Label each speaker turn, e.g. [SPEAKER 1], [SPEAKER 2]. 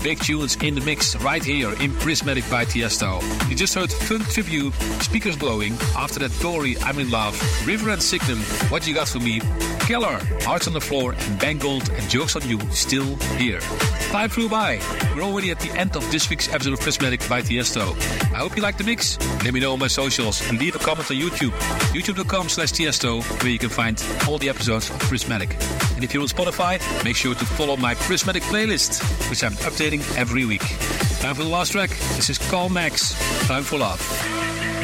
[SPEAKER 1] big tunes in the mix right here in Prismatic by Tiesto. You just heard Funk Tribute, Speakers Blowing. After that, Tori, I'm in Love, River and Signum, What You Got For Me, Killer, Hearts on the Floor, and Bangold and Jokes on You still here. Time flew by. We're already at the end of this week's episode of Prismatic by Tiesto. I hope you liked the mix. Let me know on my socials and leave a comment on YouTube. youtube.com/Tiesto, where you can find all the episodes of Prismatic. And if you're on Spotify, make sure to follow my Prismatic playlist, which I'm updating every week. Time for the last track. This is Carl Max, Time for Love.